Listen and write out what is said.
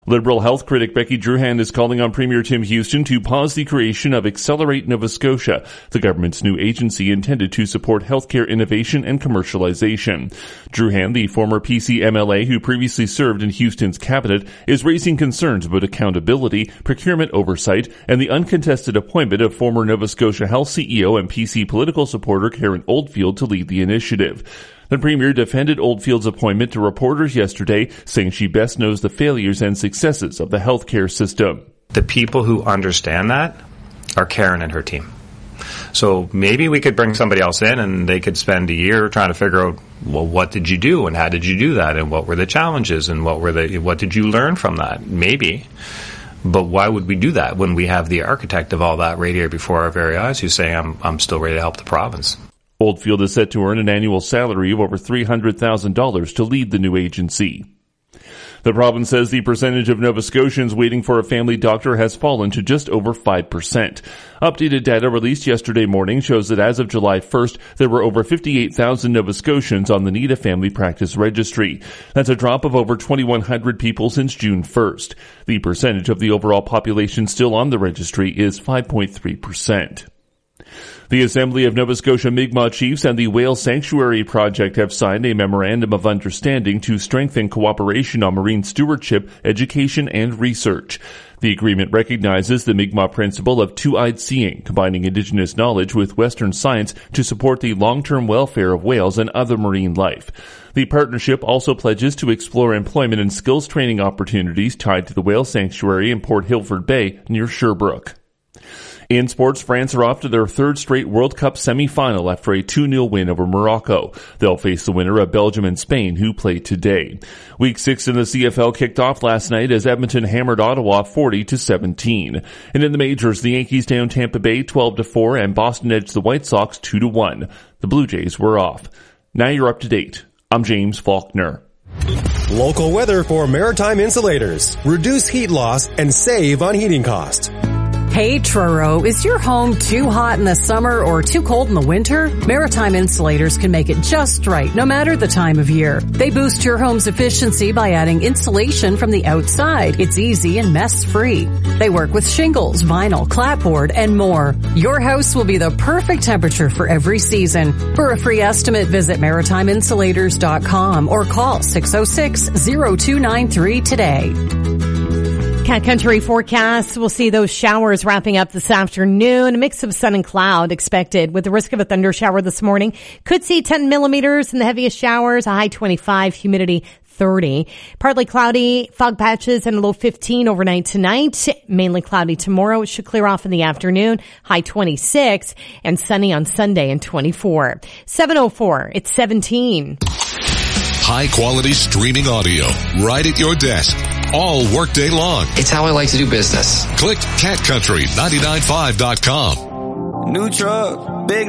Liberal health critic Becky Druhan is calling on Premier Tim Houston to pause the creation of Accelerate Nova Scotia, the government's new agency intended to support healthcare innovation and commercialization. Druhan, the former PC MLA who previously served in Houston's cabinet, is raising concerns about accountability, procurement oversight, and the uncontested appointment of former Nova Scotia Health CEO and PC political supporter Karen Oldfield to lead the initiative. The Premier defended Oldfield's appointment to reporters yesterday, saying she best knows the failures and successes of the healthcare system. The people who understand that are Karen and her team. So maybe we could bring somebody else in and they could spend a year trying to figure out, well, what did you do and how did you do that and what were the challenges and what did you learn from that? Maybe. But why would we do that when we have the architect of all that right here before our very eyes who's saying, I'm still ready to help the province? Oldfield is set to earn an annual salary of over $300,000 to lead the new agency. The province says the percentage of Nova Scotians waiting for a family doctor has fallen to just over 5%. Updated data released yesterday morning shows that as of July 1st, there were over 58,000 Nova Scotians on the Need a Family Practice Registry. That's a drop of over 2,100 people since June 1st. The percentage of the overall population still on the registry is 5.3%. The Assembly of Nova Scotia Mi'kmaq Chiefs and the Whale Sanctuary Project have signed a memorandum of understanding to strengthen cooperation on marine stewardship, education, and research. The agreement recognizes the Mi'kmaq principle of two-eyed seeing, combining Indigenous knowledge with Western science to support the long-term welfare of whales and other marine life. The partnership also pledges to explore employment and skills training opportunities tied to the Whale Sanctuary in Port Hilford Bay near Sherbrooke. In sports, France are off to their third straight World Cup semi-final after a 2-0 win over Morocco. They'll face the winner of Belgium and Spain, who play today. Week 6 in the CFL kicked off last night as Edmonton hammered Ottawa 40-17. And in the majors, the Yankees down Tampa Bay 12-4 and Boston edged the White Sox 2-1. The Blue Jays were off. Now you're up to date. I'm James Faulkner. Local weather for Maritime Insulators. Reduce heat loss and save on heating cost. Hey Truro, is your home too hot in the summer or too cold in the winter? Maritime Insulators can make it just right, no matter the time of year. They boost your home's efficiency by adding insulation from the outside. It's easy and mess-free. They work with shingles, vinyl, clapboard, and more. Your house will be the perfect temperature for every season. For a free estimate, visit maritimeinsulators.com or call 606-0293 today. Cat Country forecast. We'll see those showers wrapping up this afternoon. A mix of sun and cloud expected with the risk of a thunder shower this morning. Could see 10 millimeters in the heaviest showers, a high 25, humidity 30. Partly cloudy, fog patches and a low 15 overnight tonight. Mainly cloudy tomorrow. It should clear off in the afternoon, high 26 and sunny on Sunday and 24. 7:04. It's 17. High quality streaming audio right at your desk all workday long. It's how I like to do business. Click catcountry995.com. New truck, big